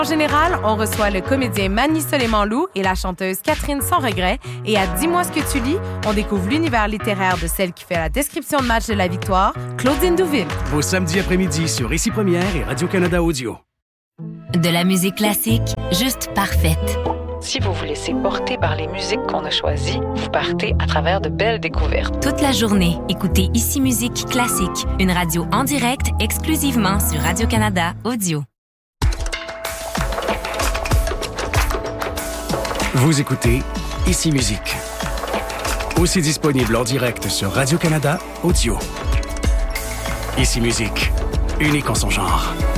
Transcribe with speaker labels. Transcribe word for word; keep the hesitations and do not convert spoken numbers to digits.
Speaker 1: En général, on reçoit le comédien Manny Soleiman-Loup et la chanteuse Catherine Sans Regret. Et à Dis-moi ce que tu lis, on découvre l'univers littéraire de celle qui fait la description de match de la victoire, Claudine Douville.
Speaker 2: Vos samedis après-midi sur Ici Première et Radio-Canada Audio.
Speaker 3: De la musique classique, juste parfaite.
Speaker 4: Si vous vous laissez porter par les musiques qu'on a choisies, vous partez à travers de belles découvertes.
Speaker 3: Toute la journée, écoutez Ici Musique Classique, une radio en direct exclusivement sur Radio-Canada Audio.
Speaker 2: Vous écoutez Ici Musique. Aussi disponible en direct sur Radio-Canada Audio. Ici Musique, unique en son genre.